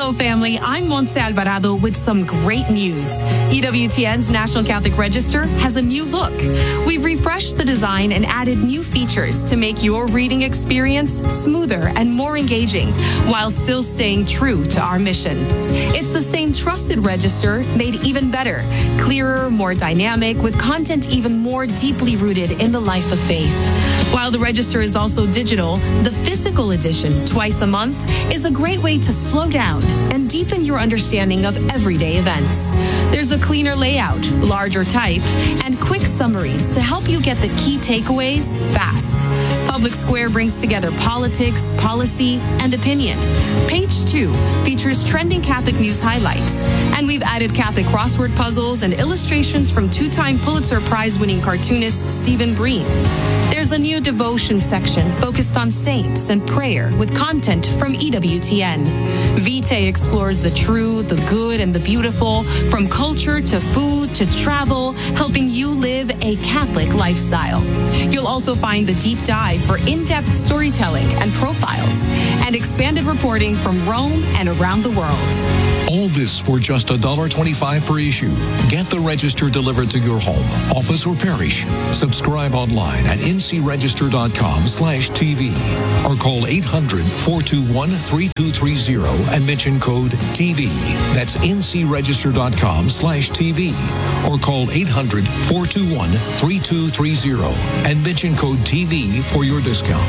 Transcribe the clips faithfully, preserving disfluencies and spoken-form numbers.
Hello, family. I'm Montse Alvarado with some great news. E W T N's National Catholic Register has a new look. We've refreshed the design and added new features to make your reading experience smoother and more engaging while still staying true to our mission. It's the same trusted register made even better, clearer, more dynamic, with content even more deeply rooted in the life of faith. While the register is also digital, the physical edition, twice a month, is a great way to slow down and deepen your understanding of everyday events. There's a cleaner layout, larger type, and quick summaries to help you get the key takeaways fast. Public Square brings together politics, policy, and opinion. Page two features trending Catholic news highlights, and we've added Catholic crossword puzzles and illustrations from two-time Pulitzer Prize-winning cartoonist Stephen Breen. There's a new devotion section focused on saints and prayer with content from E W T N. Vitae explores the true, the good, and the beautiful, from culture to food to travel, helping you live a Catholic lifestyle. You'll also find the deep dive for in-depth storytelling and profiles, and expanded reporting from Rome and around the world. All this for just one dollar twenty-five per issue. Get the register delivered to your home, office, or parish. Subscribe online at n c register dot com slash t v or call eight hundred, four two one, three two three zero and mention code T V. That's n c register dot com slash T V or call eight hundred, four two one, three two three zero and mention code T V for your discount.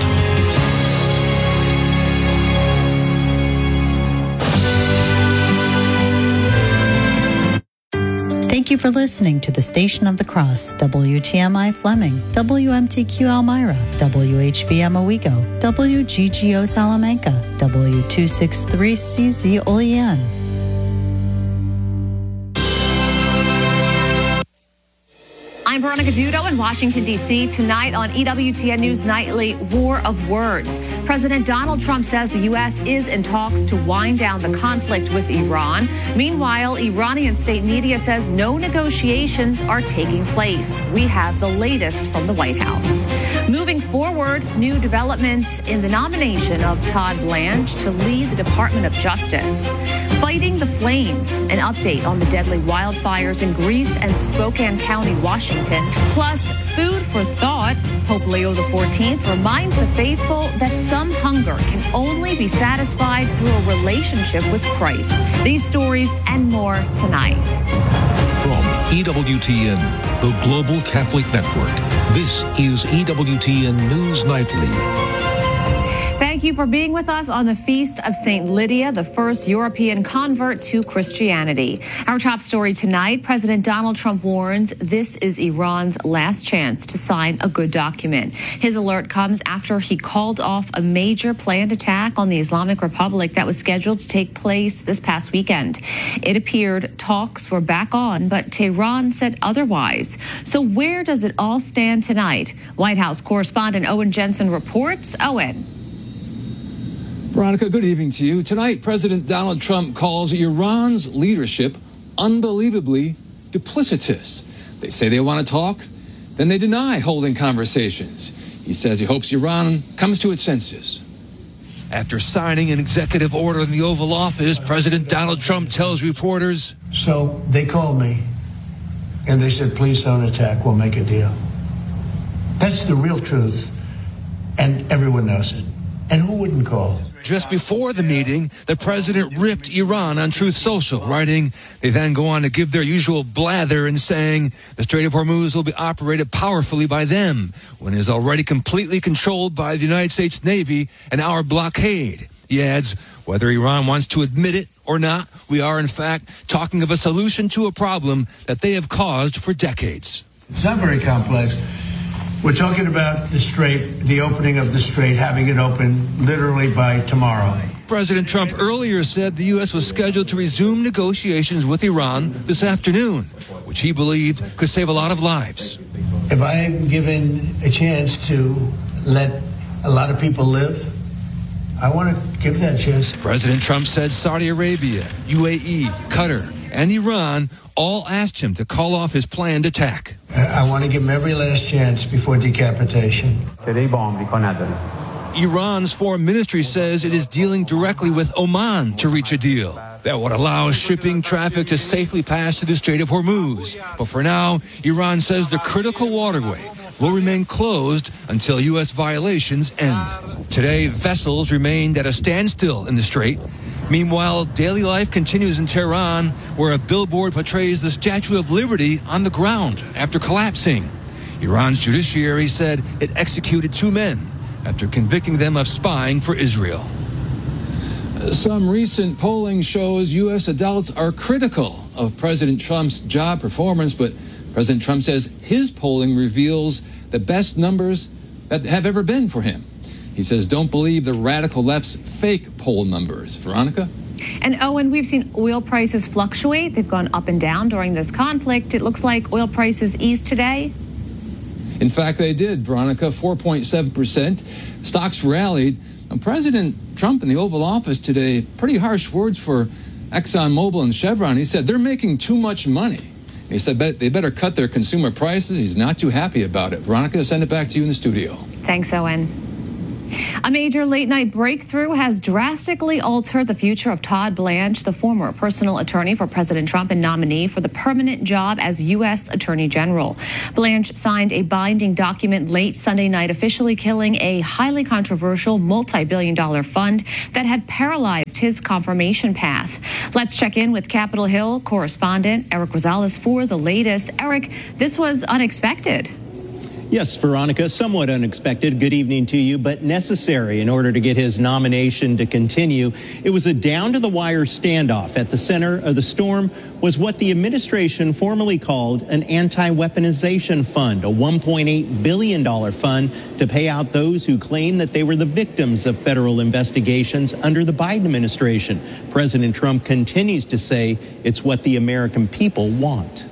Thank you for listening to the Station of the Cross, W T M I Fleming, W M T Q Elmira, W H B M Owego, W G G O Salamanca, W two sixty-three C Z Olean. I'm Veronica Dudo in Washington, D C Tonight on E W T N News Nightly, War of Words. President Donald Trump says the U S is in talks to wind down the conflict with Iran. Meanwhile, Iranian state media says no negotiations are taking place. We have the latest from the White House. Moving forward, new developments in the nomination of Todd Blanche to lead the Department of Justice. Fighting the flames, an update on the deadly wildfires in Greece and Spokane County, Washington. Plus, food for thought. Pope Leo the fourteenth reminds the faithful that some hunger can only be satisfied through a relationship with Christ. These stories and more tonight. From E W T N, the Global Catholic Network, this is E W T N News Nightly. Thank you for being with us on the Feast of Saint Lydia, the first European convert to Christianity. Our top story tonight, President Donald Trump warns this is Iran's last chance to sign a good document. His alert comes after he called off a major planned attack on the Islamic Republic that was scheduled to take place this past weekend. It appeared talks were back on, but Tehran said otherwise. So where does it all stand tonight? White House correspondent Owen Jensen reports. Owen. Veronica, good evening to you. Tonight, President Donald Trump calls Iran's leadership unbelievably duplicitous. They say they want to talk, then they deny holding conversations. He says he hopes Iran comes to its senses. After signing an executive order in the Oval Office, President Donald Trump tells reporters, So they called me and they said, please don't attack, we'll make a deal. That's the real truth, and everyone knows it. And who wouldn't call? Just before the meeting, the president ripped Iran on Truth Social, writing, they then go on to give their usual blather and saying the Strait of Hormuz will be operated powerfully by them when it is already completely controlled by the United States Navy and our blockade. He adds, whether Iran wants to admit it or not, we are in fact talking of a solution to a problem that they have caused for decades. It's not very complex. We're talking about the Strait, the opening of the Strait, having it open literally by tomorrow. President Trump earlier said the U S was scheduled to resume negotiations with Iran this afternoon, which he believed could save a lot of lives. If I am given a chance to let a lot of people live, I want to give that chance. President Trump said Saudi Arabia, U A E, Qatar, and Iran all asked him to call off his planned attack. I want to give them every last chance before decapitation. Iran's foreign ministry says it is dealing directly with Oman to reach a deal that would allow shipping traffic to safely pass through the Strait of Hormuz. But for now, Iran says the critical waterway will remain closed until U S violations end. Today, vessels remained at a standstill in the strait. Meanwhile, daily life continues in Tehran, where a billboard portrays the Statue of Liberty on the ground after collapsing. Iran's judiciary said it executed two men after convicting them of spying for Israel. Some recent polling shows U S adults are critical of President Trump's job performance, but President Trump says his polling reveals the best numbers that have ever been for him. He says don't believe the radical left's fake poll numbers. Veronica? And Owen, we've seen oil prices fluctuate. They've gone up and down during this conflict. It looks like oil prices eased today. In fact, they did, Veronica, four point seven percent. Stocks rallied. And President Trump in the Oval Office today, pretty harsh words for ExxonMobil and Chevron. He said they're making too much money. He said they better cut their consumer prices. He's not too happy about it. Veronica, send it back to you in the studio. Thanks, Owen. A major late-night breakthrough has drastically altered the future of Todd Blanche, the former personal attorney for President Trump and nominee for the permanent job as U S Attorney General. Blanche signed a binding document late Sunday night, officially killing a highly controversial multi-billion dollar fund that had paralyzed his confirmation path. Let's check in with Capitol Hill correspondent Eric Rosales for the latest. Eric, this was unexpected. Yes, Veronica, somewhat unexpected. Good evening to you, but necessary in order to get his nomination to continue. It was a down-to-the-wire standoff. At the center of the storm was what the administration formally called an anti-weaponization fund, a one point eight billion dollars fund to pay out those who claim that they were the victims of federal investigations under the Biden administration. President Trump continues to say it's what the American people want.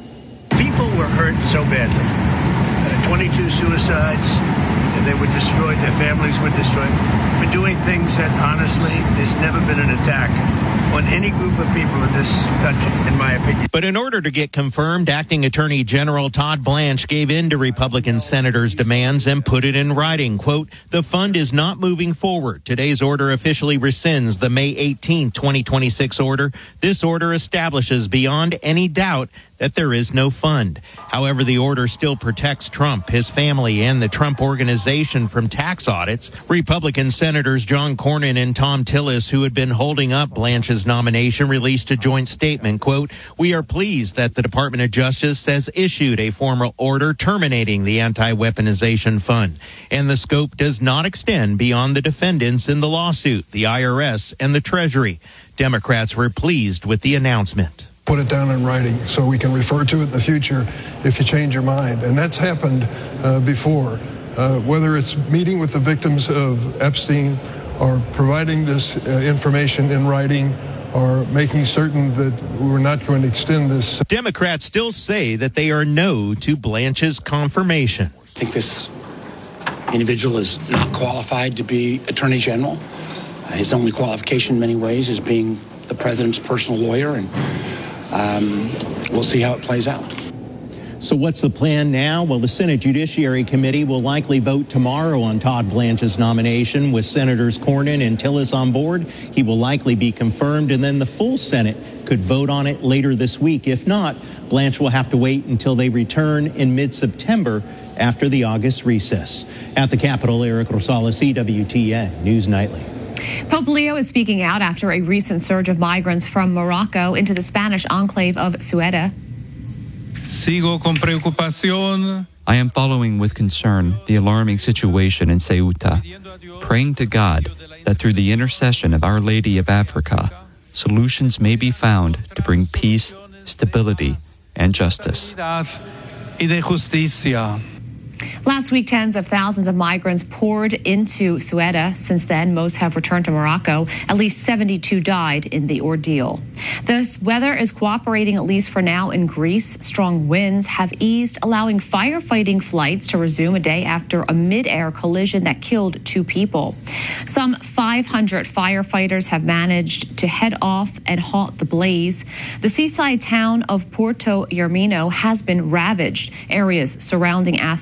People were hurt so badly. twenty-two suicides, and they were destroyed, their families were destroyed, for doing things that, honestly, there's never been an attack on any group of people in this country, in my opinion. But in order to get confirmed, Acting Attorney General Todd Blanche gave in to Republican senators' demands and put it in writing. Quote, the fund is not moving forward. Today's order officially rescinds the May eighteenth, twenty twenty-six order. This order establishes beyond any doubt that there is no fund. However, the order still protects Trump, his family, and the Trump Organization from tax audits. Republican Senators John Cornyn and Thom Tillis, who had been holding up Blanche's nomination, released a joint statement. Quote, we are pleased that the Department of Justice has issued a formal order terminating the anti-weaponization fund, and the scope does not extend beyond the defendants in the lawsuit, the I R S and the Treasury. Democrats were pleased with the announcement. Put it down in writing so we can refer to it in the future if you change your mind. And that's happened uh, before, uh, whether it's meeting with the victims of Epstein or providing this uh, information in writing or making certain that we're not going to extend this. Democrats still say that they are no to Blanche's confirmation. I think this individual is not qualified to be Attorney General. Uh, his only qualification in many ways is being the president's personal lawyer, and Um, we'll see how it plays out. So what's the plan now? Well, the Senate Judiciary Committee will likely vote tomorrow on Todd Blanche's nomination. With Senators Cornyn and Tillis on board, he will likely be confirmed, and then the full Senate could vote on it later this week. If not, Blanche will have to wait until they return in mid-September after the August recess. At the Capitol, Eric Rosales, E W T N News Nightly. Pope Leo is speaking out after a recent surge of migrants from Morocco into the Spanish enclave of Ceuta. Sigo con preocupación. I am following with concern the alarming situation in Ceuta, praying to God that through the intercession of Our Lady of Africa, solutions may be found to bring peace, stability, and justice. Y de justicia. Last week, tens of thousands of migrants poured into Ceuta. Since then, most have returned to Morocco. At least seventy-two died in the ordeal. The weather is cooperating, at least for now, in Greece. Strong winds have eased, allowing firefighting flights to resume a day after a mid-air collision that killed two people. Some five hundred firefighters have managed to head off and halt the blaze. The seaside town of Porto Germino has been ravaged. Areas surrounding Athens remain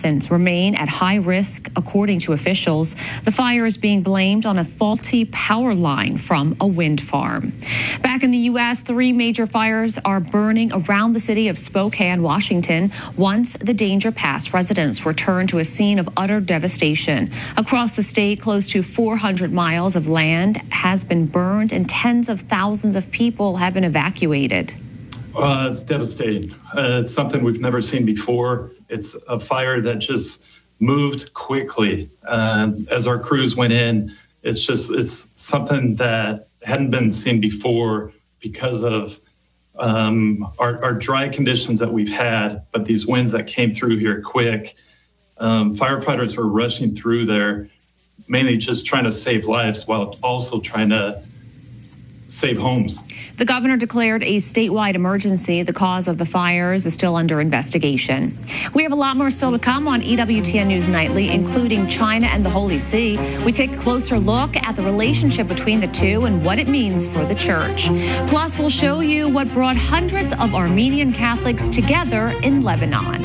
remain at high risk, according to officials. The fire is being blamed on a faulty power line from a wind farm. Back in the U S, three major fires are burning around the city of Spokane, Washington. Once the danger passed, residents returned to a scene of utter devastation. Across the state, close to four hundred miles of land has been burned and tens of thousands of people have been evacuated. Uh, it's devastating. Uh, it's something we've never seen before. It's a fire that just moved quickly. Uh, as our crews went in, it's just, it's something that hadn't been seen before because of um, our, our dry conditions that we've had, but these winds that came through here quick. Um, firefighters were rushing through there, mainly just trying to save lives while also trying to save homes. The governor declared a statewide emergency. The cause of the fires is still under investigation. We have a lot more still to come on E W T N News Nightly, including China and the Holy See. We take a closer look at the relationship between the two and what it means for the church. Plus, we'll show you what brought hundreds of Armenian Catholics together in Lebanon.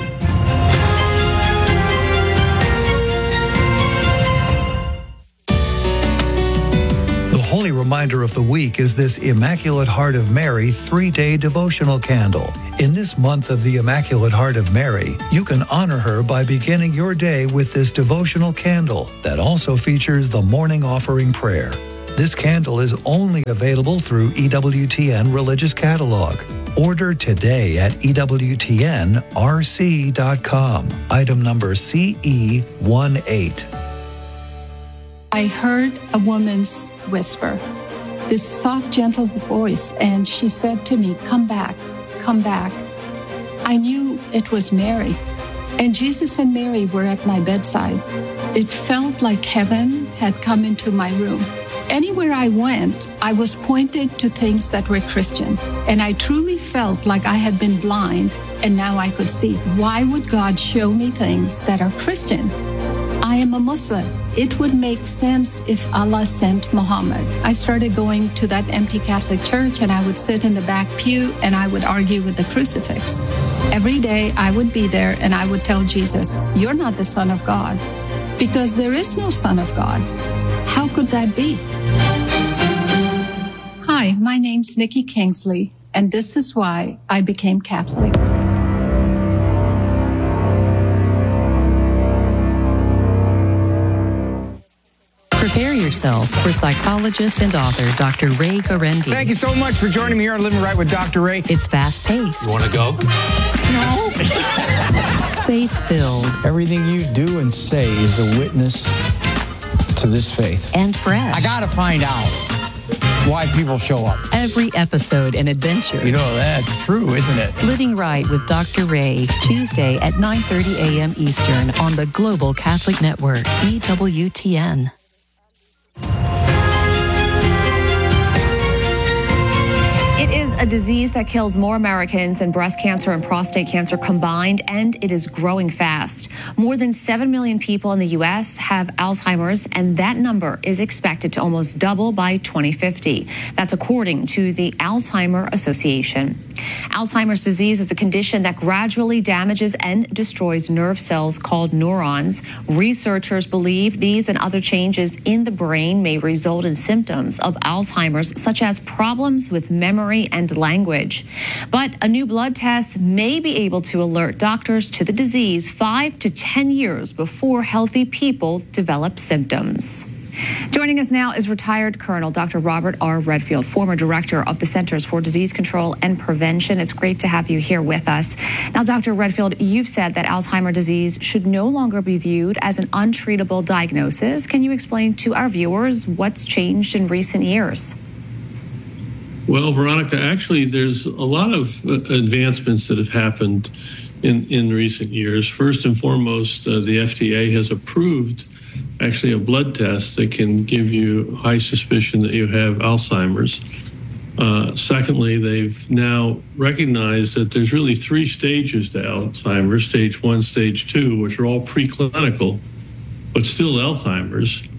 The holy reminder of the week is this Immaculate Heart of Mary three-day devotional candle. In this month of the Immaculate Heart of Mary, you can honor her by beginning your day with this devotional candle that also features the morning offering prayer. This candle is only available through E W T N Religious Catalog. Order today at E W T N R C dot com. Item number C E eighteen. I heard a woman's whisper, this soft, gentle voice, and she said to me, "Come back, come back." I knew it was Mary, and Jesus and Mary were at my bedside. It felt like heaven had come into my room. Anywhere I went, I was pointed to things that were Christian, and I truly felt like I had been blind, and now I could see. Why would God show me things that are Christian? I am a Muslim. It would make sense if Allah sent Muhammad. I started going to that empty Catholic church, and I would sit in the back pew and I would argue with the crucifix. Every day I would be there and I would tell Jesus, "You're not the Son of God," because there is no Son of God. How could that be? Hi, my name's Nikki Kingsley, and this is why I became Catholic. Prepare yourself for psychologist and author Doctor Ray Guarendi. Thank you so much for joining me here on Living Right with Doctor Ray. It's fast-paced. You want to go? No. Faith-filled. Everything you do and say is a witness to this faith. And fresh. I got to find out why people show up. Every episode an adventure. You know, that's true, isn't it? Living Right with Doctor Ray, Tuesday at nine thirty a.m. Eastern on the Global Catholic Network, E W T N. It is a disease that kills more Americans than breast cancer and prostate cancer combined, and it is growing fast. More than seven million people in the U S have Alzheimer's, and that number is expected to almost double by twenty fifty. That's according to the Alzheimer Association. Alzheimer's disease is a condition that gradually damages and destroys nerve cells called neurons. Researchers believe these and other changes in the brain may result in symptoms of Alzheimer's, such as problems with memory and language. But a new blood test may be able to alert doctors to the disease five to ten years before healthy people develop symptoms. Joining us now is retired Colonel Doctor Robert R. Redfield, former director of the Centers for Disease Control and Prevention. It's great to have you here with us. Now, Doctor Redfield, you've said that Alzheimer's disease should no longer be viewed as an untreatable diagnosis. Can you explain to our viewers what's changed in recent years? Well, Veronica, actually, there's a lot of uh, advancements that have happened in, in recent years. First and foremost, uh, the F D A has approved actually a blood test that can give you high suspicion that you have Alzheimer's. Uh, secondly, they've now recognized that there's really three stages to Alzheimer's, stage one, stage two, which are all preclinical, but still Alzheimer's.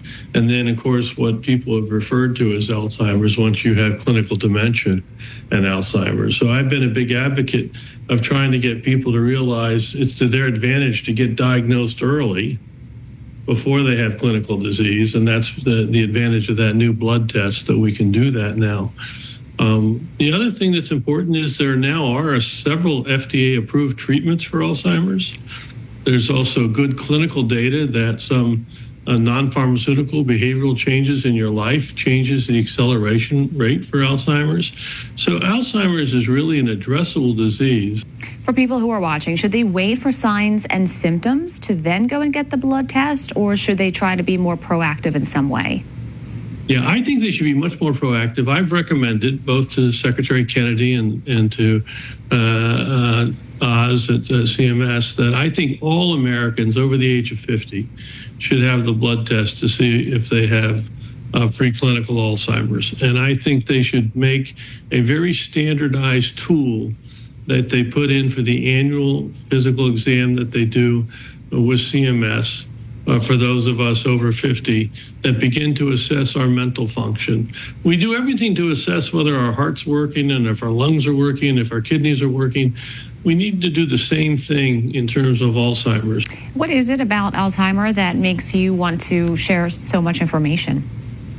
And then, of course, what people have referred to as Alzheimer's once you have clinical dementia and Alzheimer's. So I've been a big advocate of trying to get people to realize it's to their advantage to get diagnosed early before they have clinical disease. And that's the, the advantage of that new blood test, that we can do that now. Um, the other thing that's important is there now are several F D A-approved treatments for Alzheimer's. There's also good clinical data that some uh, non-pharmaceutical behavioral changes in your life changes the acceleration rate for Alzheimer's. So Alzheimer's is really an addressable disease. For people who are watching, should they wait for signs and symptoms to then go and get the blood test, or should they try to be more proactive in some way? Yeah, I think they should be much more proactive. I've recommended both to Secretary Kennedy and, and to uh, uh, Oz at uh, C M S that I think all Americans over the age of fifty should have the blood test to see if they have uh, preclinical Alzheimer's. And I think they should make a very standardized tool that they put in for the annual physical exam that they do with C M S. Uh, for those of us over fifty that begin to assess our mental function. We do everything to assess whether our heart's working and if our lungs are working, if our kidneys are working. We need to do the same thing in terms of Alzheimer's. What is it about Alzheimer's that makes you want to share so much information?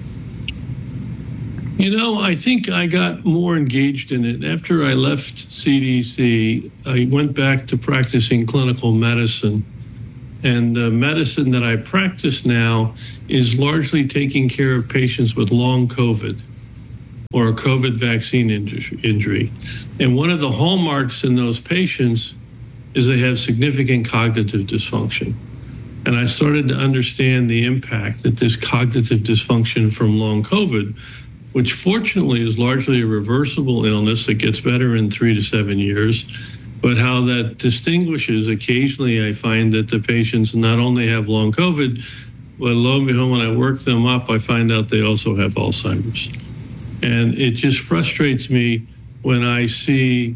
You know, I think I got more engaged in it. After I left C D C, I went back to practicing clinical medicine. And the medicine that I practice now is largely taking care of patients with long COVID or a COVID vaccine injury. And one of the hallmarks in those patients is they have significant cognitive dysfunction. And I started to understand the impact that this cognitive dysfunction from long COVID, which fortunately is largely a reversible illness that gets better in three to seven years, but how that distinguishes. Occasionally I find that the patients not only have long COVID, but lo and behold, when I work them up, I find out they also have Alzheimer's. And it just frustrates me when I see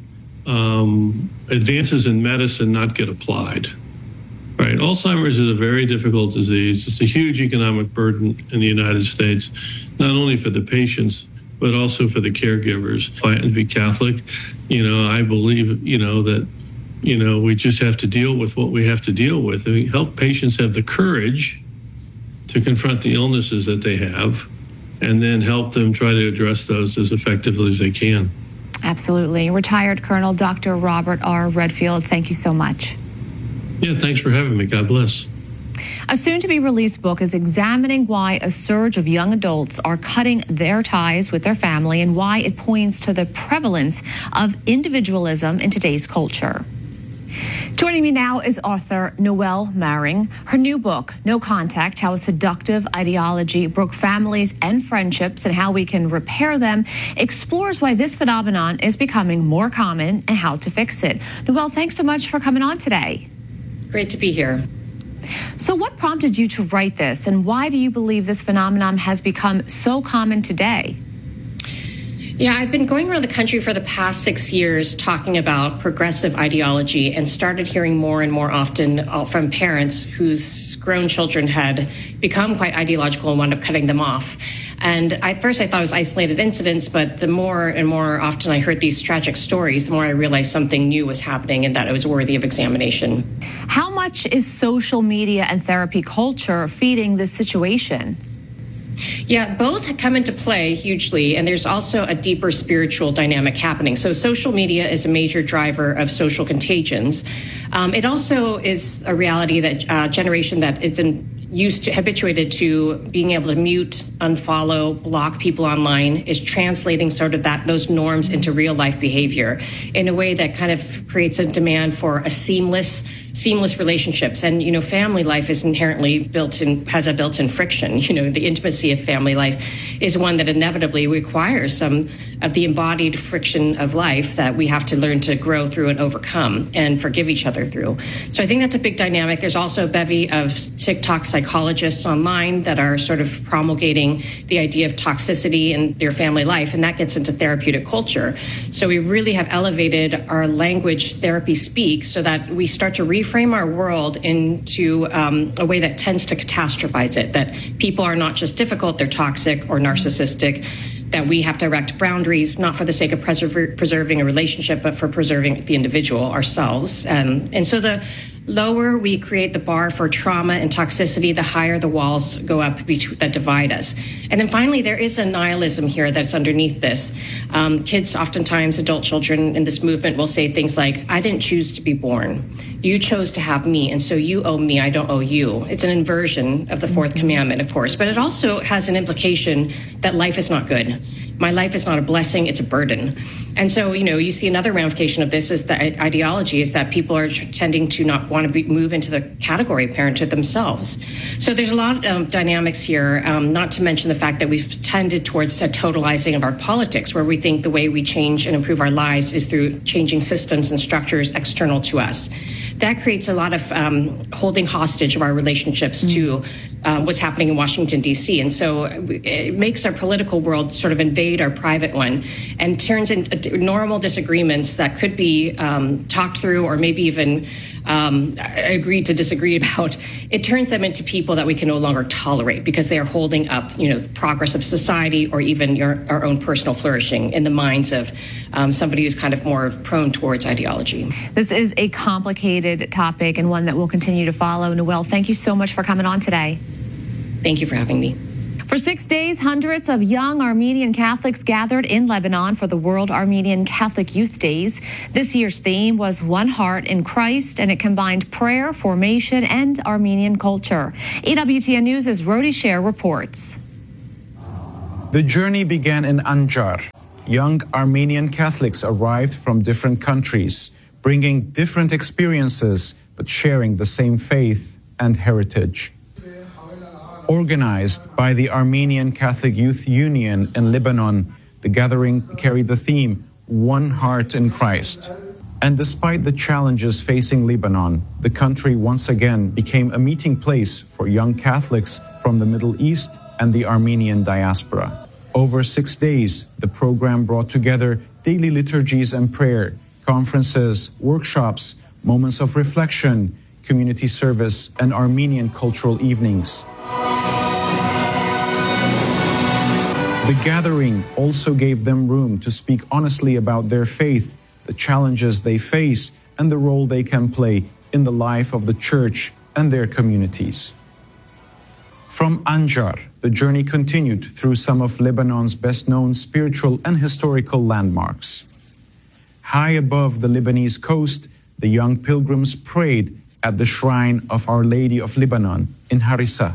um, advances in medicine not get applied. Right? Alzheimer's is a very difficult disease. It's a huge economic burden in the United States, not only for the patients, but also for the caregivers. I happen to be Catholic. You know, I believe, you know, that, you know, we just have to deal with what we have to deal with. And we help patients have the courage to confront the illnesses that they have and then help them try to address those as effectively as they can. Absolutely. Retired Colonel Doctor Robert R. Redfield, thank you so much. Yeah, thanks for having me. God bless. A soon-to-be-released book is examining why a surge of young adults are cutting their ties with their family and why it points to the prevalence of individualism in today's culture. Joining me now is author Noelle Maring. Her new book, No Contact, How a Seductive Ideology Broke Families and Friendships and How We Can Repair Them, explores why this phenomenon is becoming more common and how to fix it. Noelle, thanks so much for coming on today. Great to be here. So what prompted you to write this, and why do you believe this phenomenon has become so common today? Yeah, I've been going around the country for the past six years talking about progressive ideology and started hearing more and more often from parents whose grown children had become quite ideological and wound up cutting them off. And at first I thought it was isolated incidents, but the more and more often I heard these tragic stories, the more I realized something new was happening and that it was worthy of examination. How much is social media and therapy culture feeding this situation? Yeah, both come into play hugely, and there's also a deeper spiritual dynamic happening. So social media is a major driver of social contagions. Um, it also is a reality that a uh, generation that is in, used to, habituated to being able to mute, unfollow, block people online is translating sort of that those norms into real life behavior in a way that kind of creates a demand for a seamless seamless relationships. And, you know, family life is inherently built in, has a built-in friction. You know, the intimacy of family life is one that inevitably requires some of the embodied friction of life that we have to learn to grow through and overcome and forgive each other through. So I think that's a big dynamic. There's also a bevy of TikTok psychologists online that are sort of promulgating the idea of toxicity in their family life, and that gets into therapeutic culture. So we really have elevated our language therapy speak so that we start to re reframe our world into um, a way that tends to catastrophize it, that people are not just difficult, they're toxic or narcissistic, that we have to erect boundaries, not for the sake of preserv- preserving a relationship, but for preserving the individual, ourselves. Um, and so the lower we create the bar for trauma and toxicity, the higher the walls go up between, that divide us. And then finally, there is a nihilism here that's underneath this. Um, kids, oftentimes adult children in this movement will say things like, I didn't choose to be born. You chose to have me, and so you owe me, I don't owe you. It's an inversion of the fourth commandment, of course, but it also has an implication that life is not good. My life is not a blessing, it's a burden. And so, you know, you see another ramification of this is that ideology is that people are tending to not want to be, move into the category of parenthood themselves. So there's a lot of dynamics here, um, not to mention the fact that we've tended towards a totalizing of our politics, where we think the way we change and improve our lives is through changing systems and structures external to us. That creates a lot of um, holding hostage of our relationships mm-hmm. to uh, what's happening in Washington, D C. And so it makes our political world sort of invade our private one and turns into normal disagreements that could be um, talked through or maybe even um, agreed to disagree about. It turns them into people that we can no longer tolerate because they are holding up, you know, progress of society or even your, our own personal flourishing in the minds of um, somebody who's kind of more prone towards ideology. This is a complicated topic and one that we'll continue to follow. Noelle, thank you so much for coming on today. Thank you for having me. For six days, hundreds of young Armenian Catholics gathered in Lebanon for the World Armenian Catholic Youth Days. This year's theme was One Heart in Christ, and it combined prayer, formation, and Armenian culture. E W T N News' Rodi Sher reports. The journey began in Anjar. Young Armenian Catholics arrived from different countries, bringing different experiences, but sharing the same faith and heritage. Organized by the Armenian Catholic Youth Union in Lebanon, the gathering carried the theme, One Heart in Christ. And despite the challenges facing Lebanon, the country once again became a meeting place for young Catholics from the Middle East and the Armenian diaspora. Over six days, the program brought together daily liturgies and prayer, conferences, workshops, moments of reflection, community service, and Armenian cultural evenings. The gathering also gave them room to speak honestly about their faith, the challenges they face, and the role they can play in the life of the church and their communities. From Anjar, the journey continued through some of Lebanon's best-known spiritual and historical landmarks. High above the Lebanese coast, the young pilgrims prayed at the shrine of Our Lady of Lebanon in Harissa.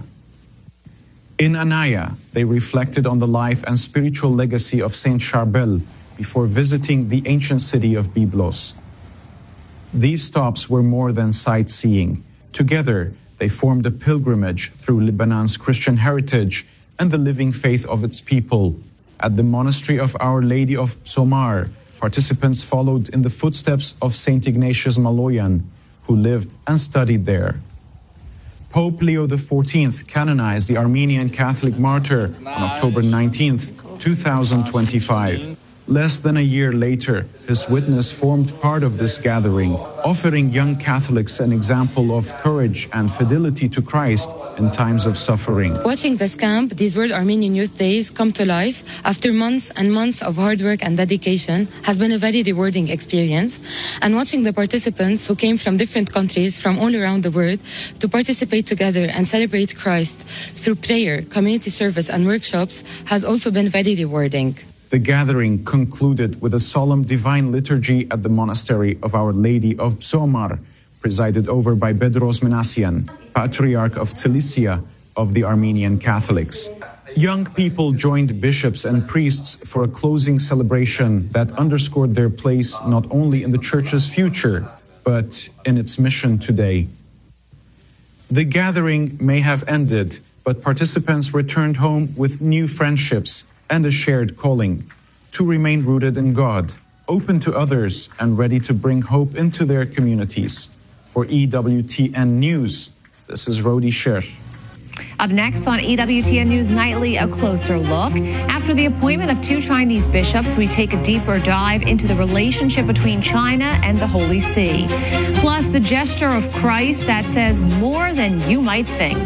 In Anaya, they reflected on the life and spiritual legacy of Saint Charbel before visiting the ancient city of Byblos. These stops were more than sightseeing. Together, they formed a pilgrimage through Lebanon's Christian heritage and the living faith of its people. At the monastery of Our Lady of Psomar, participants followed in the footsteps of Saint Ignatius Maloyan, who lived and studied there. Pope Leo the fourteenth canonized the Armenian Catholic martyr on October nineteenth, two thousand twenty-five. Less than a year later, his witness formed part of this gathering, offering young Catholics an example of courage and fidelity to Christ in times of suffering. Watching this camp, these World Armenian Youth Days come to life after months and months of hard work and dedication has been a very rewarding experience. And watching the participants who came from different countries from all around the world to participate together and celebrate Christ through prayer, community service, and workshops has also been very rewarding. The gathering concluded with a solemn divine liturgy at the monastery of Our Lady of Psomar, presided over by Bedros Minassian, Patriarch of Cilicia of the Armenian Catholics. Young people joined bishops and priests for a closing celebration that underscored their place not only in the Church's future, but in its mission today. The gathering may have ended, but participants returned home with new friendships and a shared calling to remain rooted in God, open to others, and ready to bring hope into their communities. For E W T N News, this is Rodi Sher. Up next on E W T N News Nightly, a closer look. After the appointment of two Chinese bishops, we take a deeper dive into the relationship between China and the Holy See. Plus, the gesture of Christ that says more than you might think.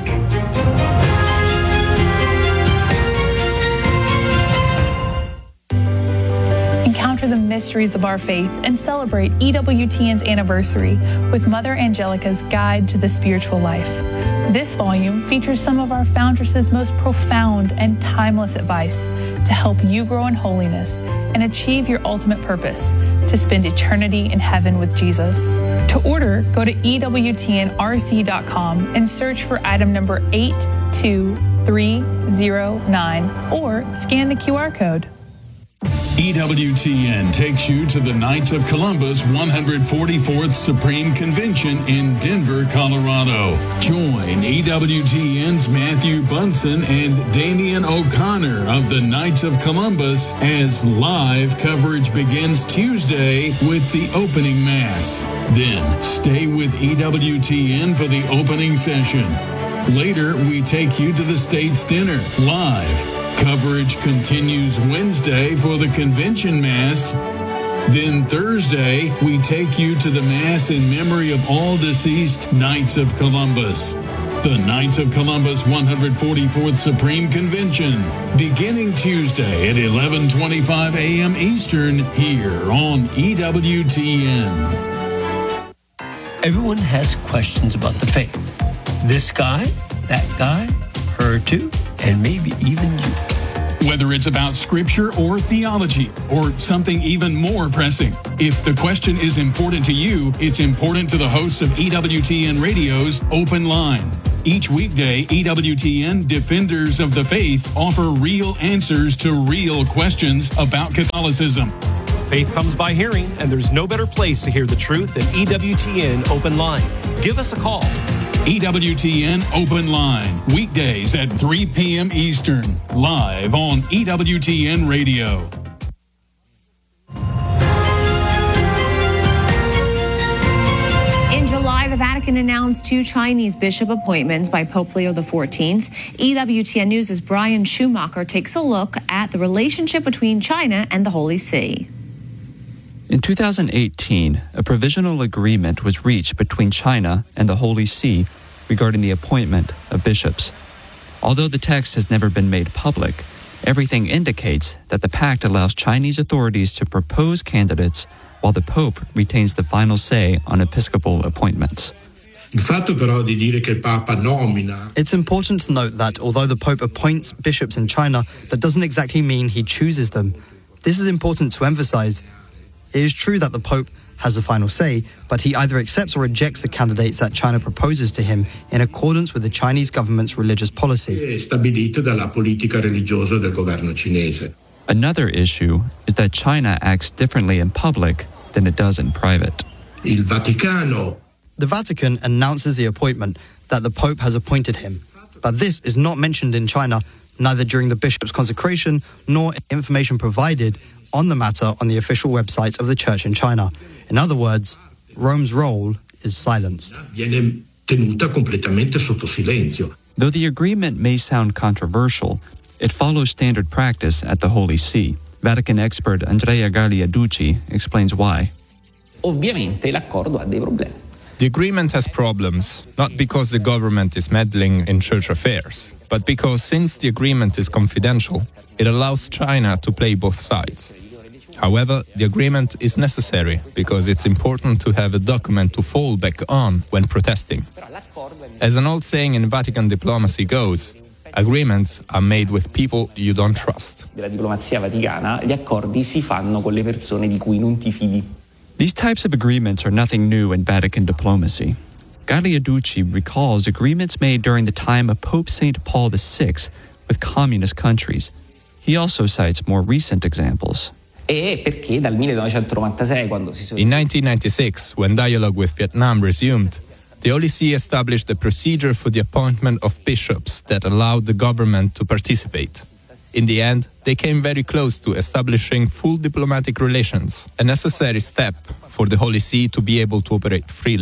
Encounter the mysteries of our faith and celebrate E W T N's anniversary with Mother Angelica's Guide to the Spiritual Life. This volume features some of our foundress's most profound and timeless advice to help you grow in holiness and achieve your ultimate purpose, to spend eternity in heaven with Jesus. To order, go to E W T N R C dot com and search for item number eight two three zero nine or scan the Q R code. E W T N takes you to the Knights of Columbus one hundred forty-fourth Supreme Convention in Denver, Colorado. Join E W T N's Matthew Bunson and Damian O'Connor of the Knights of Columbus as live coverage begins Tuesday with the opening Mass. Then stay with E W T N for the opening session. Later, we take you to the States Dinner live. Coverage continues Wednesday for the Convention Mass. Then Thursday, we take you to the Mass in memory of all deceased Knights of Columbus. The Knights of Columbus one hundred forty-fourth Supreme Convention, beginning Tuesday at eleven twenty-five a.m. Eastern, here on E W T N. Everyone has questions about the faith. This guy, that guy, her too, and maybe even you. Whether it's about scripture or theology or something even more pressing, if the question is important to you, it's important to the hosts of E W T N Radio's Open Line. Each weekday, E W T N Defenders of the Faith offer real answers to real questions about Catholicism. Faith comes by hearing, and there's no better place to hear the truth than E W T N Open Line. Give us a call. E W T N Open Line, weekdays at three p.m. Eastern, live on E W T N Radio. In July, the Vatican announced two Chinese bishop appointments by Pope Leo the fourteenth. E W T N News' Brian Schumacher takes a look at the relationship between China and the Holy See. In two thousand eighteen, a provisional agreement was reached between China and the Holy See regarding the appointment of bishops. Although the text has never been made public, everything indicates that the pact allows Chinese authorities to propose candidates while the Pope retains the final say on episcopal appointments. It's important to note that although the Pope appoints bishops in China, that doesn't exactly mean he chooses them. This is important to emphasize. It is true that the Pope has the final say, but he either accepts or rejects the candidates that China proposes to him in accordance with the Chinese government's religious policy. Another issue is that China acts differently in public than it does in private. The Vatican announces the appointment that the Pope has appointed him, but this is not mentioned in China, neither during the bishop's consecration nor information provided on the matter on the official website of the Church in China. In other words, Rome's role is silenced. Though the agreement may sound controversial, it follows standard practice at the Holy See. Vatican expert Andrea Gagliarducci explains why. Ovviamente l'accordo ha dei problemi. The agreement has problems, not because the government is meddling in church affairs, but because since the agreement is confidential, it allows China to play both sides. However, the agreement is necessary because it's important to have a document to fall back on when protesting. As an old saying in Vatican diplomacy goes, agreements are made with people you don't trust. Della diplomazia vaticana, gli accordi si fanno con le persone di cui non ti fidi. These types of agreements are nothing new in Vatican diplomacy. Gagliarducci recalls agreements made during the time of Pope Saint Paul the Sixth with communist countries. He also cites more recent examples. E perché dal millenovecentonovantasei, quando si sono... In nineteen ninety-six, when dialogue with Vietnam resumed, the Holy See established a procedure for the appointment of bishops that allowed the government to participate. In the end, they came very close to establishing full diplomatic relations, a necessary step for the Holy See to be able to operate freely.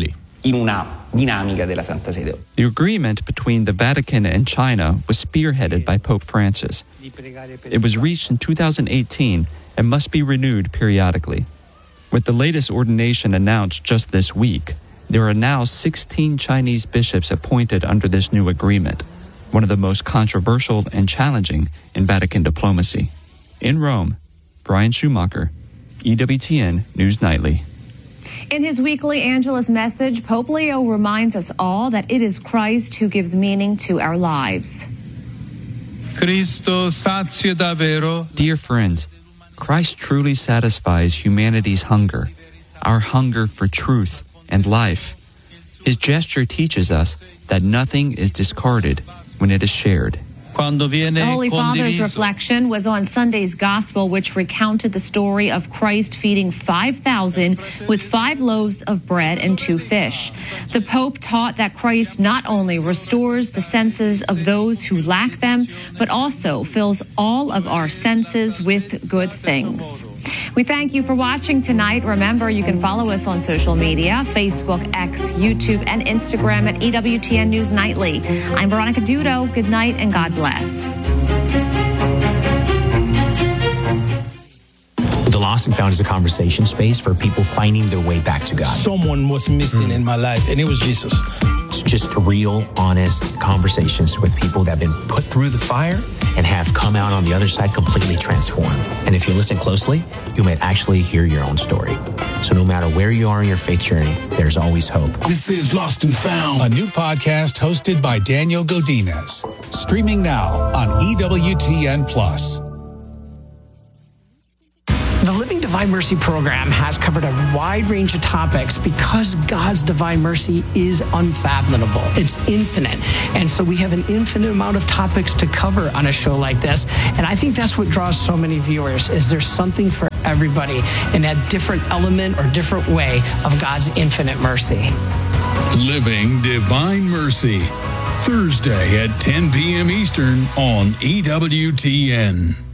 in una dinamica della Santa Sede. The agreement between the Vatican and China was spearheaded by Pope Francis. It was reached in two thousand eighteen and must be renewed periodically. With the latest ordination announced just this week, there are now sixteen Chinese bishops appointed under this new agreement, one of the most controversial and challenging in Vatican diplomacy. In Rome, Brian Schumacher, E W T N News Nightly. In his weekly Angelus message, Pope Leo reminds us all that it is Christ who gives meaning to our lives. Cristo sacia davvero. Dear friends, Christ truly satisfies humanity's hunger, our hunger for truth and life. His gesture teaches us that nothing is discarded when it is shared. The Holy Father's reflection was on Sunday's Gospel, which recounted the story of Christ feeding five thousand with five loaves of bread and two fish. The Pope taught that Christ not only restores the senses of those who lack them, but also fills all of our senses with good things. We thank you for watching tonight. Remember, you can follow us on social media, Facebook, X, YouTube, and Instagram at E W T N News Nightly. I'm Veronica Dudo. Good night and God bless. The Lost and Found is a conversation space for people finding their way back to God. Someone was missing mm. in my life, and it was Jesus. It's just real, honest conversations with people that have been put through the fire and have come out on the other side completely transformed. And if you listen closely, you might actually hear your own story. So no matter where you are in your faith journey, there's always hope. This is Lost and Found, a new podcast hosted by Daniel Godinez. Streaming now on E W T N Plus. The Living Divine Mercy program has covered a wide range of topics because God's divine mercy is unfathomable. It's infinite. And so we have an infinite amount of topics to cover on a show like this. And I think that's what draws so many viewers, is there's something for everybody in that different element or different way of God's infinite mercy. Living Divine Mercy, Thursday at ten p.m. Eastern on E W T N.